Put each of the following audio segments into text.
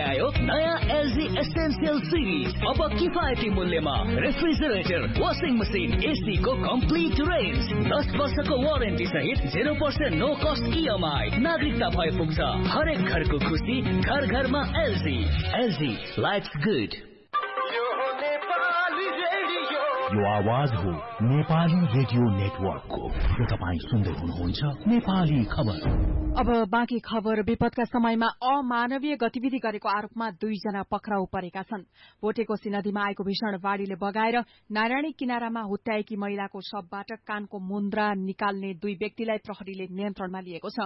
आयो नयाँ LG essential series. अब किफायती मूल्यमा रेफ्रिजरेटर, वाशिङ मसिन, एसी को कम्प्लिट रेन्ज, 10 वर्षको वारेन्टी सहित 0% नो कस्ट इएमआई। नागरिकता भए पुग्छ। हरेक घरको खुसी, घर घरमा एलजी। LG lives good. यो आवाज हो नेपाली रेडियो नेटवर्कको। तपाई सुन्दै हुनुहुन्छ नेपाली खबर। अब बाँकी खबर। विपदका समयमा अमानवीय गतिविधि गरेको आरोपमा 2 जना पक्राउ परेका छन्। भोटेकोशी नदीमा आएको भीषण बाढ़ीले बगाएर नारायणी किनारामा हुत्याएकी महिलाको शवबाट कानको मुन्द्रा निकाल्ने 2 व्यक्तिलाई प्रहरीले नियन्त्रणमा लिएको छ।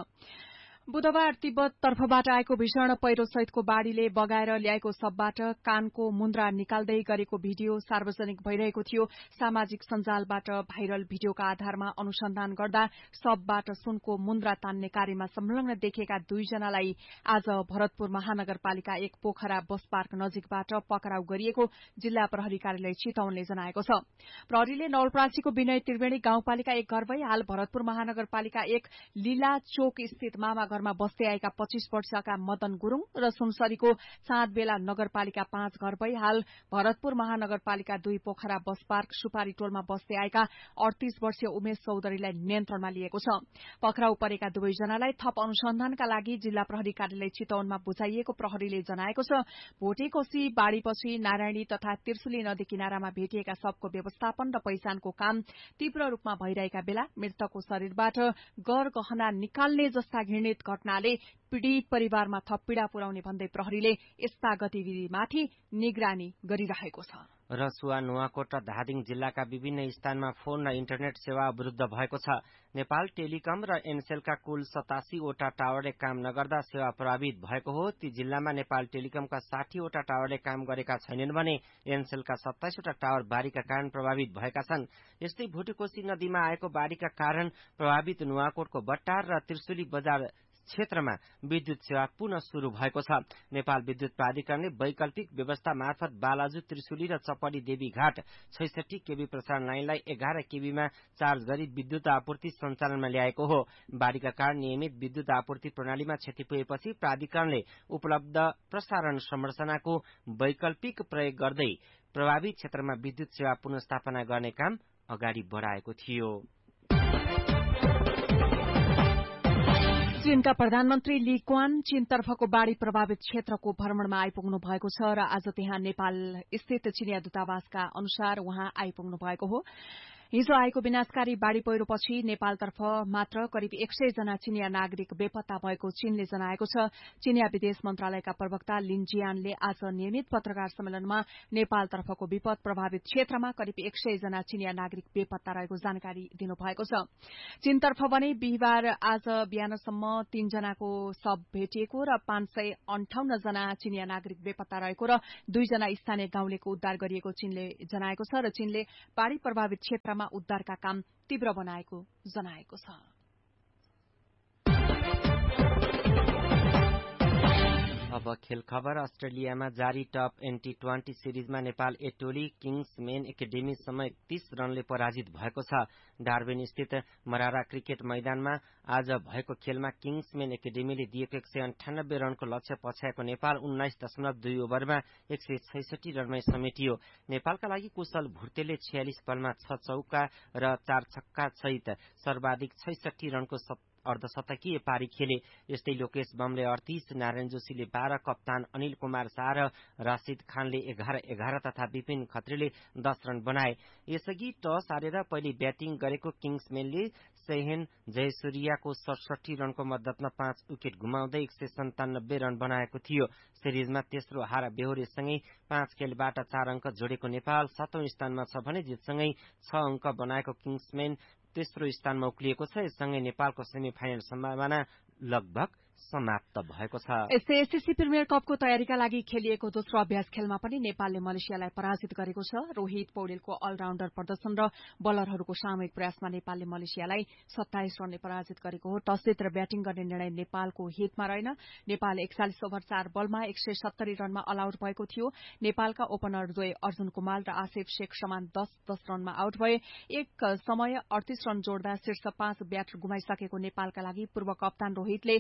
बुधबार तिब्बत तर्फबाट आएको भीषण पहिरो सहितको बाढ़ीले बगाएर ल्याएको शवबाट कानको मुन्द्रा निकाल्दै गरेको भिडियो सार्वजनिक भइरहेको थियो। सामाजिक सञ्जालबाट भाइरल भिडियोका आधारमा अनुसन्धान गर्दा शवबाट सुनको मुन्द्रा तान्ने कार्यमा संलग्न देखिएका 2 जनालाई आज भरतपुर महानगरपालिका 1 पोखरा बस पार्क नजिकबाट पक्राउ गरिएको जिल्ला प्रहरी कार्यालय चितवनले जनाएको छ। प्रहरीले नवलपरासीको विनय त्रिवेणी गाउँपालिका 1 घर भई हाल भरतपुर महानगरपालिका 1 लीला चोक स्थित मामा घरमा बस्दै आएका 25 वर्षका मदन गुरूङ र सुनसरीको चाँदबेला नगरपालिका 5 घर भई हाल भरतपुर महानगरपालिका 2 पोखरा बस पार्क सुपारी टोलमा बस्दै आएका 38 वर्षीय उमेश चौधरीलाई नियन्त्रणमा लिएको छ। पक्राउ परेका 2 जनालाई थप अनुसन्धानका लागि जिल्ला प्रहरी कार्यालय चितवनमा बुझाइएको प्रहरीले जनाएको छ। भोटेकोशी बाढ़ीपछि नारायणी तथा त्रिशुली नदी किनारामा भेटिएका शवको व्यवस्थापन र पहिचानको काम तीव्र रूपमा भइरहेका बेला मृतकको शरीरबाट गहना निकाल्ने जस्ता घृणित घटनाले पीड़ित परिवारमा थप पीड़ा पुर्याउने भन्दै प्रहरीले यस्ता गतिविधिमाथि निगरानी गरिरहेको छ। रसुवा, नुवाकोट र धादिङ जिल्लाका विभिन्न स्थानमा फोन र इन्टरनेट सेवा अवरुद्ध भएको छ। नेपाल टेलिकम र एनसेलका कुल 87 वटा टावरले काम नगर्दा सेवा प्रभावित भएको हो। ती जिल्लामा नेपाल टेलिकमका 60 वटा टावरले काम गरेका छैनन् भने एनसेलका 27 वटा टावर बाढ़ीका कारण प्रभावित भएका छन्। यस्तै भोटेकोशी नदीमा आएको बाढ़ीका कारण प्रभावित नुवाकोटको बट्टार र त्रिशुली बजार क्षेत्रमा विद्युत सेवा पुनः शुरू भएको छ। नेपाल विद्युत प्राधिकरणले वैकल्पिक व्यवस्था मार्फत बालाजु, त्रिशुली र चपडी देवी घाट 66 केबी प्रसारण लाइनलाई 11 केबीमा चार्ज गरी विद्युत आपूर्ति सञ्चालनमा ल्याएको हो। बाढ़ीका कारण नियमित विद्युत आपूर्ति प्रणालीमा क्षति पुगेपछि प्राधिकरणले उपलब्ध प्रसारण संरचनाको वैकल्पिक प्रयोग गर्दै प्रभावित क्षेत्रमा विद्युत सेवा पुनर्स्थापना गर्ने काम अगाडि बढ़ाएको थियो। चीनका प्रधानमन्त्री ली क्वान चीनतर्फको बाढ़ी प्रभावित क्षेत्रको भ्रमणमा आइपुग्नु भएको छ र आज त्यहाँ नेपाल स्थित चीनिया दूतावासका अनुसार उहाँ आइपुग्नु भएको हो। हिजो आएको विनाशकारी बाढ़ी पहिरोपछि नेपालतर्फ मात्र करिब 100 जना चीनिया नागरिक बेपत्ता भएको चीनले जनाएको छ। चीनिया विदेश मन्त्रालयका प्रवक्ता लिन जियानले आज नियमित पत्रकार सम्मेलनमा नेपालतर्फको विपद प्रभावित क्षेत्रमा करिब 100 जना चीनिया नागरिक बेपत्ता रहेको जानकारी दिनुभएको छ। चीनतर्फ भने बिहिबार आज बिहानसम्म 3 जनाको शव भेटिएको र 558 जना चीनिया नागरिक बेपत्ता रहेको र 2 जना स्थानीय गाउँलेको उद्धार गरिएको चीनले जनाएको छ र चीनले बाढ़ी प्रभावित क्षेत्रमा उद्धारका काम तीव्र बनाएको जनाएको छ। अब खेल खबर। अस्ट्रेलियामा जारी टप T20 सिरिजमा नेपाल ए टोली किङ्समेन एकाडेमी समय 30 रनले पराजित भएको छ। डार्बिन स्थित मरारा क्रिकेट मैदानमा आज भएको खेलमा किङ्समेन एकाडेमीले दिएको 198 रनको लक्ष्य पछ्याएको नेपाल 19.2 ओभरमा 166 रनमै समेटियो। नेपालका लागि कुशल भुर्तेले 46 बलमा 6 चौका र 4 छक्का सहित सर्वाधिक 66 रनको अर्धशतकीय पारी खेले। यस्तै लोकेश बमले 38, नारायण जोशीले 12, कप्तान अनिल कुमार शाह र राशिद खानले 11 तथा विपिन खत्रीले 10 रन बनाए। यसअघि टस हारेर पहिले ब्याटिङ गरेको किङ्समेनले सेहेन जयसूर्याको 67 रनको मद्दतमा 5 विकेट गुमाउँदै 197 रन बनाएको थियो। सिरिजमा तेस्रो हार बेहोरेसँगै 5 खेलबाट 4 अङ्क जोडेको नेपाल 7औं स्थानमा छ भने जितसँगै 6 अङ्क बनाएको किङ्समेन तेस्रो स्थानमा उक्लिएको छ। यससँगै नेपालको सेमी फाइनल सम्भावना लगभग समाप्त भएको छ। एसएससी प्रिमियर कपको तयारीका लागि खेलिएको दोस्रो अभ्यास खेलमा पनि नेपालले मलेसियालाई पराजित गरेको छ। रोहित पौडेलको अलराउण्डर प्रदर्शन र बलरहरूको सामूहिक प्रयासमा नेपालले मलेसियालाई 27 रनले पराजित गरेको हो। टस जितेर ब्याटिङ गर्ने निर्णय नेपालको हितमा रहेन। नेपाल 41 ओभर 4 बलमा 170 रनमा अल आउट भएको थियो। नेपालका ओपनर द्वय अर्जुन कुमार र आसिफ शेख समान 10-10 रनमा आउट भए। एक समय 38 रन जोड्दा शीर्ष 5 ब्याटर गुमाइसकेको नेपालका लागि पूर्व कप्तान रोहितले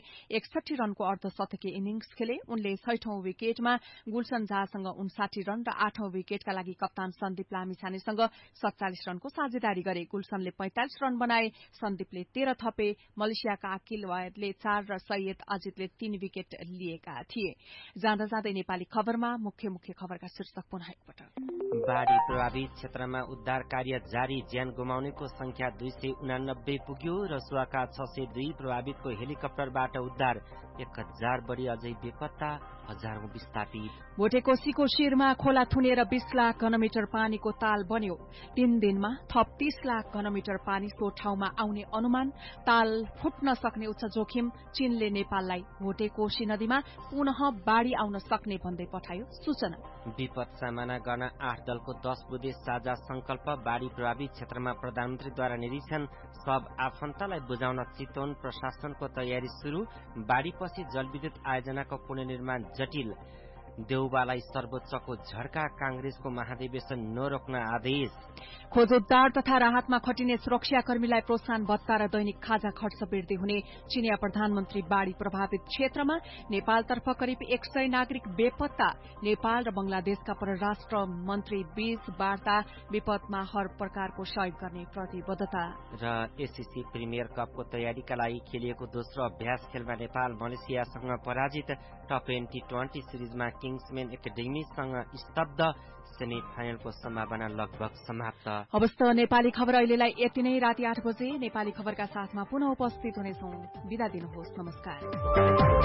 61 रनको अर्धशतकीय इनिंग्स खेले। उनले 60औं विकेटमा गुलशन झासँग 59 रन र 8औं विकेटका लागि कप्तान सन्दीप लामिछानेसँग 47 रनको साझेदारी गरे। गुलशनले 45 रन बनाए, सन्दीपले 13 थपे, मलेसियाका अकिल वायदले 4 र सैयद अजितले 3 विकेट लिएका थिए। जाँदा जाँदै नेपाली खबरमा मुख्य खबरका शीर्षक पुनः एकपटक। बाढ़ी प्रभावित क्षेत्रमा उद्धार कार्य जारी। ज्यान गुमाउनेको संख्या 289 पुग्यो। रसुवाका 602 प्रभावितको हेलिकप्टरबाट उद्धार। 1000 बढ़ी अझै बेपत्ता, हजारौं विस्थापित। भोटेकोसीको शिरमा खोला थुनेर 20 लाख घनमिटर पानीको ताल बन्यो। 3 दिनमा थप 30 लाख घनमिटर पानी सो ठाउँमा आउने अनुमान। ताल फुट्न सक्ने उच्च जोखिम। चीनले नेपाललाई भोटेकोसी नदीमा पुनः बाढ़ी आउन सक्ने भन्दै पठायो सूचना। विपद सामना गर्न 8 दलको 10 बुधे साझा संकल्प। बाढ़ी प्रभावित क्षेत्रमा प्रधानमन्त्रीद्वारा निरीक्षण। सब आफन्तलाई बुझाउन चितवन प्रशासनको तयारी शुरू। बाढ़ीपछि जलविद्युत आयोजनाको पुनर्निर्माण जटिल। देउबालाई सर्वोच्चको झड्का। कांग्रेसको महाधिवेशन नरोक्न आदेश। खोज उद्धार तथा राहतमा खटिने सुरक्षाकर्मीलाई प्रोत्साहन भत्ता र दैनिक खाजा खर्च वृद्धि हुने। चिनिया प्रधानमन्त्री बाढ़ी प्रभावित क्षेत्रमा। नेपालतर्फ करिब 100 नागरिक बेपत्ता। नेपाल र बंगलादेशका परराष्ट्र मन्त्री बीच वार्ता। विपदमा हर प्रकारको सहयोग गर्ने प्रतिबद्धता। र एससीसी प्रिमियर कपको तयारीका लागि खेलिएको दोस्रो अभ्यास खेलमा नेपाल मलेसियासँग पराजित। टप 20 सिरिजमा किङ्सम्यान एकाडेमीसँग स्तब्ध। सेमी फाइनलको सम्भावना लगभग समाप्त। अवस्थ नेपाली खबर अहिलेलाई यति नै। राति 8 बजे नेपाली खबरका साथमा पुनः उपस्थित हुनेछौं। बिदा दिनुहोस्। नमस्कार।